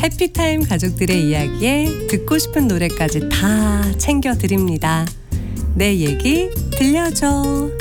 해피타임 가족들의 이야기에 듣고 싶은 노래까지 다 챙겨드립니다. 내 얘기 들려줘.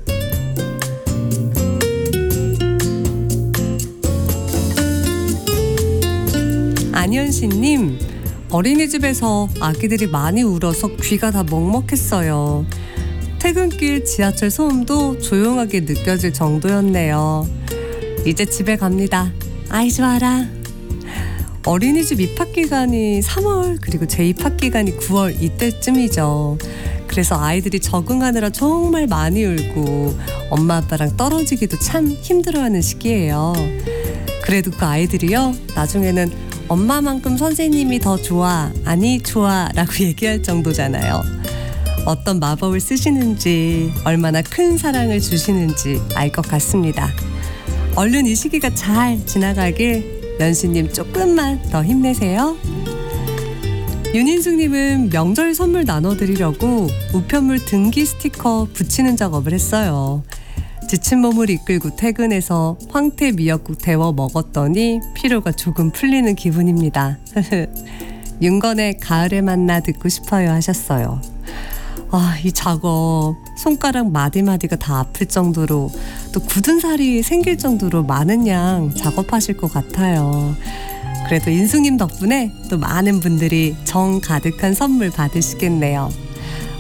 안현신님, 어린이집에서 아기들이 많이 울어서 귀가 다 먹먹했어요. 퇴근길 지하철 소음도 조용하게 느껴질 정도였네요. 이제 집에 갑니다. 아이 좋아라. 어린이집 입학기간이 3월 그리고 재입학기간이 9월 이때쯤이죠. 그래서 아이들이 적응하느라 정말 많이 울고 엄마 아빠랑 떨어지기도 참 힘들어하는 시기예요. 그래도 그 아이들이요, 나중에는 엄마만큼 선생님이 더 좋아, 아니 좋아 라고 얘기할 정도잖아요. 어떤 마법을 쓰시는지, 얼마나 큰 사랑을 주시는지 알 것 같습니다. 얼른 이 시기가 잘 지나가길 연수님 조금만 더 힘내세요. 윤인숙님은 명절 선물 나눠드리려고 우편물 등기 스티커 붙이는 작업을 했어요. 지친 몸을 이끌고 퇴근해서 황태 미역국 데워 먹었더니 피로가 조금 풀리는 기분입니다. 윤건의 가을에 만나 듣고 싶어요 하셨어요. 이 작업 손가락 마디마디가 다 아플 정도로 또 굳은 살이 생길 정도로 많은 양 작업하실 것 같아요. 그래도 인숙님 덕분에 또 많은 분들이 정 가득한 선물 받으시겠네요.